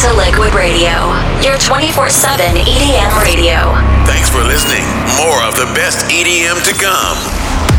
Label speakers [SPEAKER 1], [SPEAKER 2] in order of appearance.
[SPEAKER 1] to Liquid Radio, your 24/7 EDM radio.
[SPEAKER 2] Thanks for listening. More of the best EDM to come.